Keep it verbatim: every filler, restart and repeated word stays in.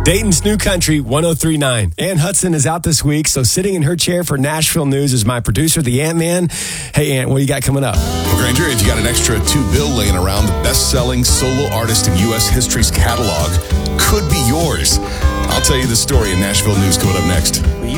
Dayton's New Country one oh three point nine. Ann Hudson is out this week, so sitting in her chair for Nashville News is my producer, the Ant-Man. Hey, Ant, what do you got coming up? Well, Granger, if you got an extra two bill laying around, the best-selling solo artist in U S history's catalog could be yours. I'll tell you the story in Nashville News coming up next.